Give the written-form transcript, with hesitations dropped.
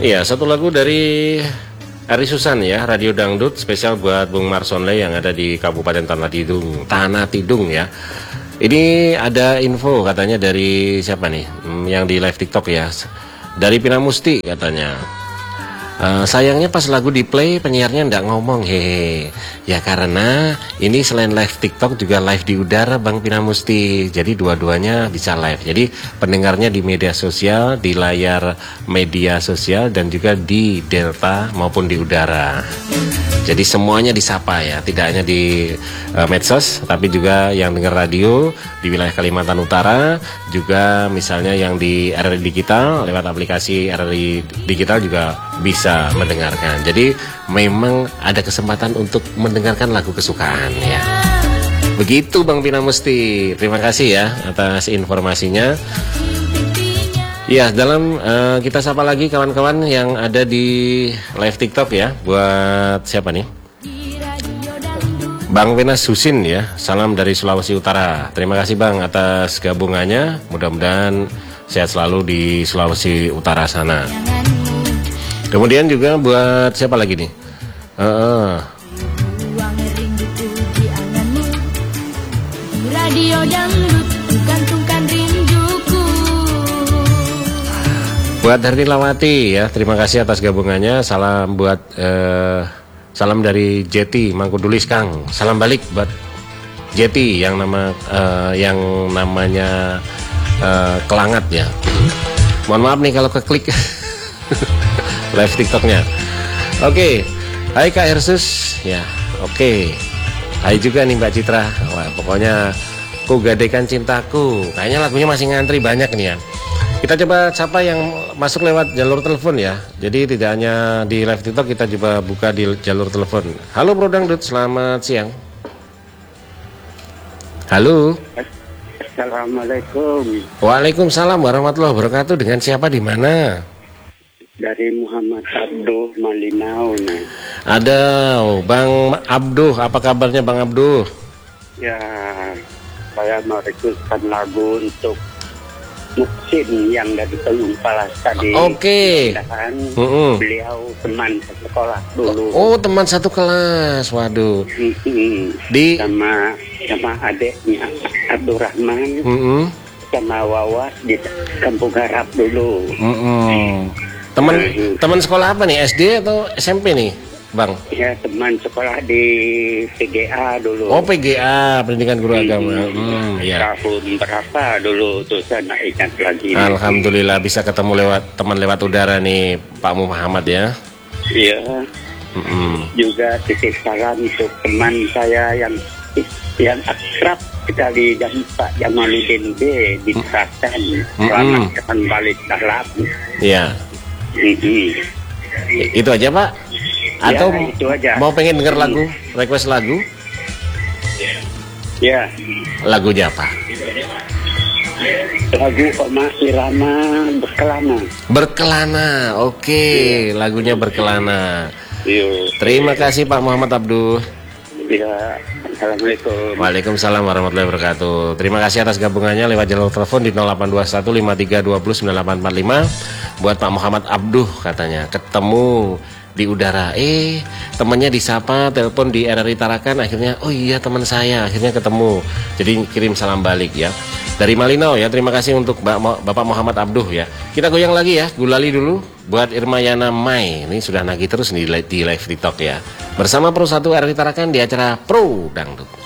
Iya, satu lagu dari Ari Susan ya, Radio Dangdut spesial buat Bung Marsonle yang ada di Kabupaten Tanah Tidung ya. Ini ada info katanya dari siapa nih, yang di live TikTok ya, dari Pina Musti katanya. Sayangnya pas lagu di play penyiarnya ndak ngomong, hehe. Ya karena ini selain live TikTok juga live di udara Bang Pina Musti. Jadi dua-duanya bisa live. Jadi pendengarnya di media sosial, di layar media sosial dan juga di Delta maupun di udara. Jadi semuanya disapa ya, tidak hanya di medsos, tapi juga yang dengar radio di wilayah Kalimantan Utara, juga misalnya yang di RRI Digital, lewat aplikasi RRI Digital juga bisa mendengarkan. Jadi memang ada kesempatan untuk mendengarkan lagu kesukaan ya. Begitu Bang Pina Musti, terima kasih ya atas informasinya. Ya, dalam kita sapa lagi kawan-kawan yang ada di live TikTok ya. Buat siapa nih? Bang Wenas Susin ya. Salam dari Sulawesi Utara. Terima kasih Bang atas gabungannya. Mudah-mudahan sehat selalu di Sulawesi Utara sana. Kemudian juga buat siapa lagi nih? Radio Dangdut gantungkan rinduku. Buat Herlawati ya, terima kasih atas gabungannya. Salam buat salam dari Jeti Mangkudulis Kang. Salam balik buat Jeti yang namanya Kelangat ya. Mohon maaf nih kalau keklik live TikToknya. Oke. Hai Kak Ersus ya. Oke. Hai juga nih Mbak Citra. Wah, pokoknya Ku Gadaikan Cintaku. Kayaknya lagunya masih ngantri banyak nih ya. Kita coba siapa yang masuk lewat jalur telepon ya. Jadi tidak hanya di live TikTok, kita coba buka di jalur telepon. Halo Bro Dangdut, selamat siang. Halo. Assalamualaikum. Waalaikumsalam warahmatullahi wabarakatuh. Dengan siapa di mana? Dari Muhammad Abduh Malinau. Ada Bang Abduh, apa kabarnya Bang Abduh? Ya, saya merequestkan lagu untuk Muksin yang dari Telung Palas tadi. Oke. Beliau teman sekolah dulu. Oh, teman satu kelas. Waduh. Di sama adeknya Abdurrahman. Sama Wawas di Kampung Harap dulu. Teman sekolah apa nih? SD atau SMP nih, Bang? Ya, teman sekolah di PGA dulu. Oh, PGA, Pendidikan Guru Agama. Ya. Tahun berapa dulu tuh saya nggak ingat lagi. Alhamdulillah bisa ketemu lewat udara nih Pak Muhammad ya. Iya. Juga titip salam untuk teman saya yang akrab sekali dan Pak Jamaluddin B di Klaten. Selamat balik dalam. Iya. Itu aja Pak? Atau ya, itu aja. Mau pengen denger lagu, request lagu? Ya. Lagunya apa? Lagu Oma Irama Berkelana. Berkelana, oke. Lagunya Berkelana. Terima kasih Pak Muhammad Abduh. Ya, Assalamualaikum. Waalaikumsalam warahmatullahi wabarakatuh. Terima kasih atas gabungannya lewat jalur telepon di 0821 5320 985. Buat Pak Muhammad Abduh katanya ketemu di udara, temannya disapa telepon di RRI Tarakan, akhirnya oh iya teman saya, akhirnya ketemu, jadi kirim salam balik ya dari Malinau ya. Terima kasih untuk Bapak Muhammad Abduh ya. Kita goyang lagi ya, gulali dulu buat Irmayana Mai, ini sudah nagih terus di live TikTok ya, bersama Pro 1 RRI Tarakan di acara Pro Dangdut.